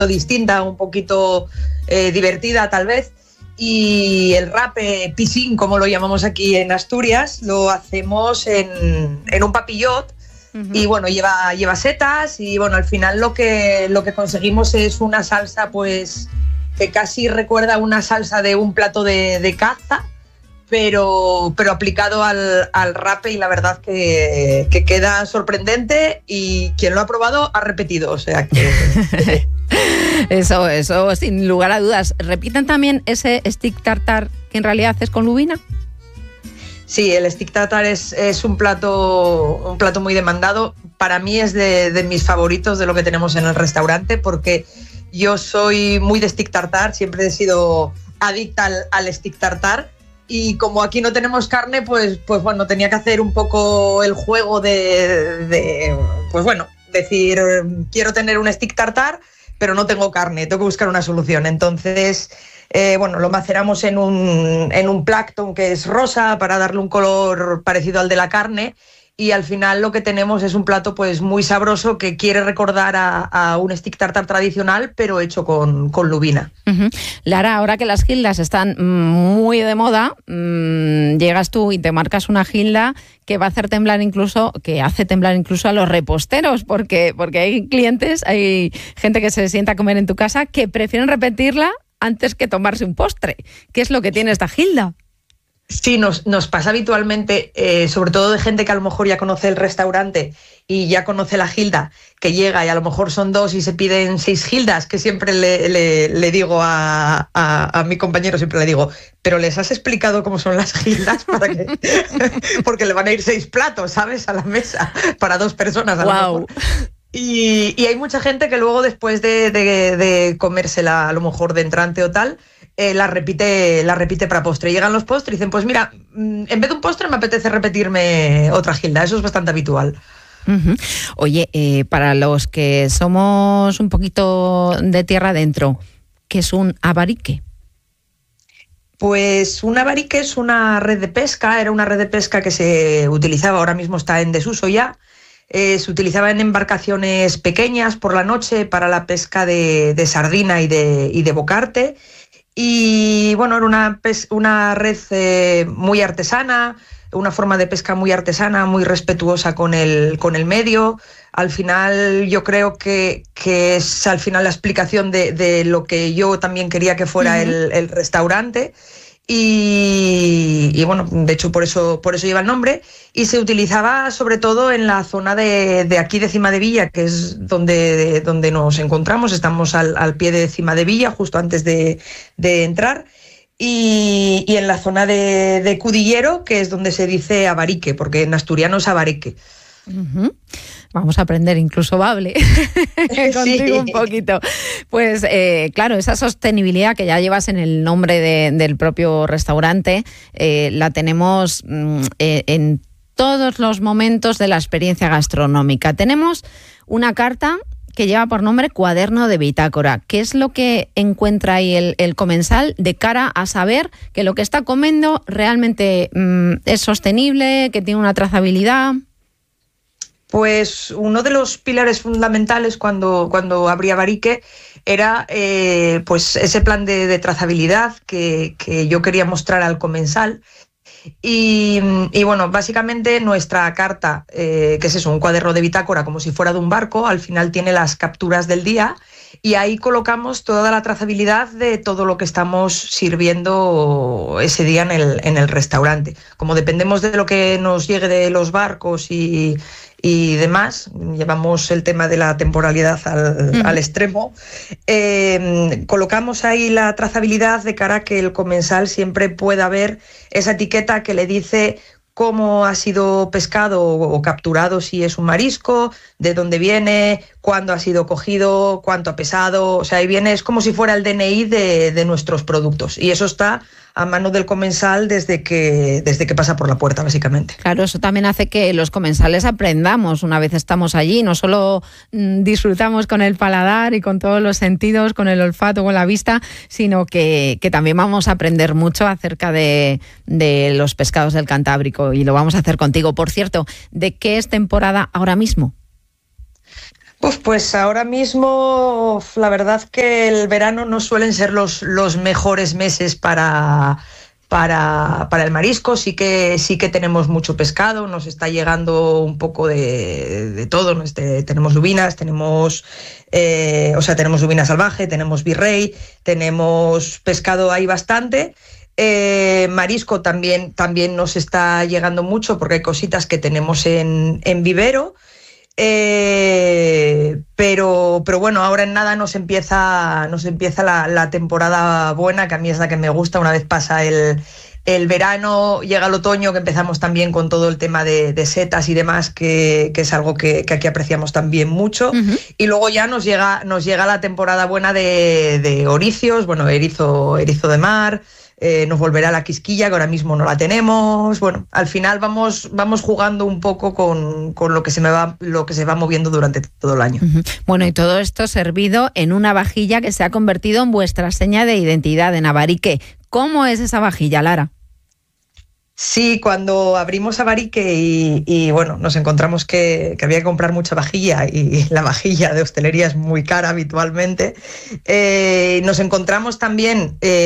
distinta, un poquito divertida tal vez. Y el rape piscín, como lo llamamos aquí en Asturias, lo hacemos en un papillot. Y bueno, lleva setas y bueno, al final lo que conseguimos es una salsa pues que casi recuerda una salsa de un plato de caza, pero aplicado al rape, y la verdad que queda sorprendente, y quien lo ha probado ha repetido, o sea que... Eso sin lugar a dudas. ¿Repiten también ese stick tartar que en realidad haces con lubina? Sí, el stick tartar es un plato muy demandado. Para mí es de mis favoritos de lo que tenemos en el restaurante, porque yo soy muy de stick tartar, siempre he sido adicta al stick tartar, y como aquí no tenemos carne, pues bueno, tenía que hacer un poco el juego de pues bueno, decir, quiero tener un stick tartar, pero no tengo carne, tengo que buscar una solución. Entonces, bueno, lo maceramos en un plancton que es rosa para darle un color parecido al de la carne, y al final lo que tenemos es un plato pues muy sabroso que quiere recordar a un stick tartar tradicional, pero hecho con lubina. Uh-huh. Lara, ahora que las gildas están muy de moda, llegas tú y te marcas una gilda que va a hacer temblar incluso, que hace temblar incluso a los reposteros, porque hay clientes, hay gente que se sienta a comer en tu casa que prefieren repetirla antes que tomarse un postre. ¿Qué es lo que tiene esta gilda? Sí, nos pasa habitualmente, sobre todo de gente que a lo mejor ya conoce el restaurante y ya conoce la gilda, que llega y a lo mejor son 2 y se piden 6 gildas, que siempre le digo a mi compañero, siempre le digo, pero ¿les has explicado cómo son las gildas? Porque le van a ir 6 platos, ¿sabes? A la mesa, para 2 personas a lo mejor. Y hay mucha gente que luego, después de comérsela a lo mejor de entrante o tal, la repite para postre. Llegan los postres y dicen, pues mira, en vez de un postre me apetece repetirme otra gilda. Eso es bastante habitual. Uh-huh. Oye, para los que somos un poquito de tierra adentro, ¿qué es un abarique? Pues un abarique es una red de pesca, era una red de pesca que se utilizaba, ahora mismo está en desuso ya. Se utilizaba en embarcaciones pequeñas por la noche para la pesca de sardina y de bocarte. Y bueno, era una red muy artesana, una forma de pesca muy artesana, muy respetuosa con el medio. Al final yo creo que es al final la explicación de lo que yo también quería que fuera el restaurante. Y bueno, de hecho por eso lleva el nombre, y se utilizaba sobre todo en la zona de aquí de Cimadevilla, que es donde nos encontramos. Estamos al pie de Cimadevilla, justo antes de entrar, y en la zona de Cudillero, que es donde se dice abarique, porque en asturiano es abarique. Uh-huh. Vamos a aprender incluso bable contigo un poquito. Pues claro, esa sostenibilidad que ya llevas en el nombre del propio restaurante, la tenemos en todos los momentos de la experiencia gastronómica. Tenemos una carta que lleva por nombre Cuaderno de Bitácora. ¿Qué es lo que encuentra ahí el comensal de cara a saber que lo que está comiendo realmente es sostenible, que tiene una trazabilidad? Pues uno de los pilares fundamentales cuando abrí Abarique era pues ese plan de trazabilidad que yo quería mostrar al comensal. Y bueno, básicamente nuestra carta, que es eso, un cuaderno de bitácora como si fuera de un barco, al final tiene las capturas del día, y ahí colocamos toda la trazabilidad de todo lo que estamos sirviendo ese día en el restaurante. Como dependemos de lo que nos llegue de los barcos y demás, llevamos el tema de la temporalidad al extremo, colocamos ahí la trazabilidad de cara a que el comensal siempre pueda ver esa etiqueta que le dice cómo ha sido pescado o capturado, si es un marisco, de dónde viene, cuándo ha sido cogido, cuánto ha pesado. O sea, ahí viene, es como si fuera el DNI de nuestros productos, y eso está a mano del comensal desde que pasa por la puerta, básicamente. Claro, eso también hace que los comensales aprendamos una vez estamos allí, no solo disfrutamos con el paladar y con todos los sentidos, con el olfato, con la vista, sino que también vamos a aprender mucho acerca de los pescados del Cantábrico, y lo vamos a hacer contigo. Por cierto, ¿de qué es temporada ahora mismo? Pues ahora mismo la verdad que el verano no suelen ser los mejores meses para el marisco. Sí que tenemos mucho pescado, nos está llegando un poco de todo. Tenemos lubinas, tenemos lubina salvaje, tenemos virrey, tenemos pescado, hay bastante. Marisco también nos está llegando mucho porque hay cositas que tenemos en vivero. Pero bueno, ahora en nada nos empieza la temporada buena, que a mí es la que me gusta. Una vez pasa el verano, llega el otoño, que empezamos también con todo el tema de setas y demás, que es algo que aquí apreciamos también mucho. Uh-huh. Y luego ya nos llega la temporada buena de oricios, bueno, erizo de mar. Nos volverá la quisquilla, que ahora mismo no la tenemos. Bueno, al final vamos jugando un poco con lo que se va moviendo durante todo el año. Uh-huh. Bueno, y todo esto servido en una vajilla que se ha convertido en vuestra seña de identidad en Avarique. ¿Cómo es esa vajilla, Lara? Sí, cuando abrimos Avarique y bueno, nos encontramos que había que comprar mucha vajilla, y la vajilla de hostelería es muy cara habitualmente. Nos encontramos también